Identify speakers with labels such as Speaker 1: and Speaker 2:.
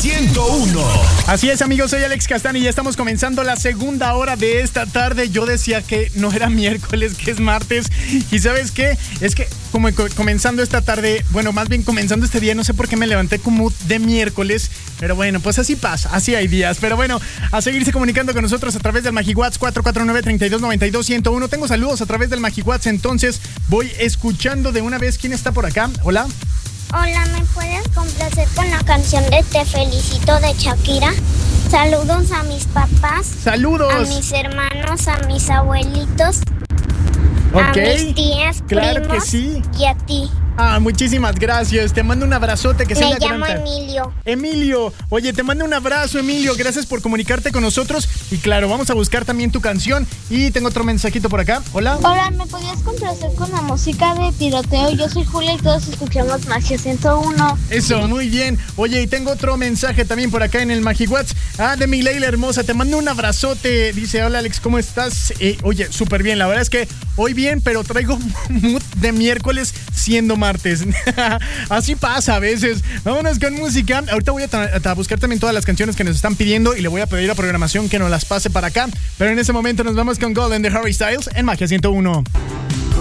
Speaker 1: 101.
Speaker 2: Así es, amigos, soy Alex Castán y ya estamos comenzando la segunda hora de esta tarde. Yo decía que no era miércoles, que es martes. Y ¿sabes qué? Es que como comenzando esta tarde, bueno, más bien comenzando este día, no sé por qué me levanté como de miércoles. Pero bueno, pues así pasa, así hay días. Pero bueno, a seguirse comunicando con nosotros a través del MagiWhat's 449-3292-101. Tengo saludos a través del MagiWhat's, entonces voy escuchando de una vez. ¿Quién está por acá? Hola.
Speaker 3: Hola, ¿me puedes complacer con la canción de Te Felicito de Shakira? Saludos a mis papás.
Speaker 2: Saludos.
Speaker 3: A mis hermanos, a mis abuelitos.
Speaker 2: Ok.
Speaker 3: A mis tías,
Speaker 2: claro
Speaker 3: primos,
Speaker 2: que sí.
Speaker 3: y a ti.
Speaker 2: Ah, muchísimas gracias. Te mando un abrazote. Que sea
Speaker 3: Me
Speaker 2: una
Speaker 3: llamo
Speaker 2: gran
Speaker 3: Emilio.
Speaker 2: Emilio, oye, te mando un abrazo, Emilio. Gracias por comunicarte con nosotros. Y claro, vamos a buscar también tu canción. Y tengo otro mensajito por acá. Hola.
Speaker 4: Hola, ¿me podías complacer con la música de tiroteo? Yo soy Julia y todos escuchamos Magia 101.
Speaker 2: Eso, muy bien. Oye, y tengo otro mensaje también por acá en el MagiWhat's. De mi Leila hermosa. Te mando un abrazote. Dice, hola Alex, ¿cómo estás? Oye, súper bien. La verdad es que hoy bien, pero traigo mood de miércoles siendo martes. Así pasa a veces. Vámonos con música. Ahorita voy a buscar también todas las canciones que nos están pidiendo y le voy a pedir a programación que nos las pase para acá. Pero en ese momento nos vamos con Golden de Harry Styles en Magia 101.